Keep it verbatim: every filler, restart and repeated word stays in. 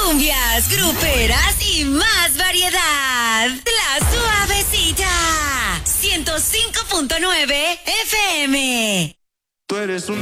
cumbias, gruperas y más variedad. La Suavecita. ciento cinco punto nueve F M. Tú eres un